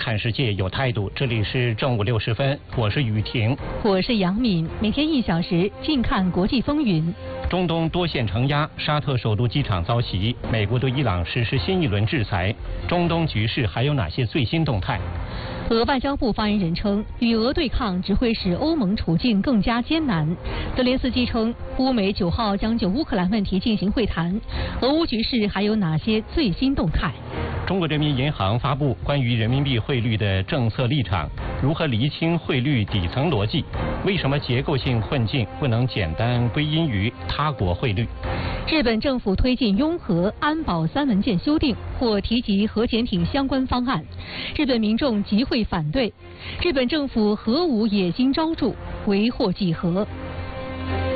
看世界有态度。这里是正午6时分，我是雨婷， 我是杨敏。每天1小时，近看国际风云。 中东多线承压，沙特首都机场遭袭，美国对伊朗实施新一轮制裁。中东局势还有哪些最新动态？ 俄外交部发言人称，与俄对抗只会使欧盟处境更加艰难。泽连斯基称，乌美9号将就乌克兰问题进行会谈。俄乌局势还有哪些最新动态？ 中国人民银行发布关于人民币汇率的政策立场，如何厘清汇率底层逻辑？为什么结构性困境不能简单归因于他国汇率？ 日本政府推进拥核、安保3文件修订，或提及核潜艇相关方案，日本民众集会反对。日本政府核武野心昭著，为祸即核。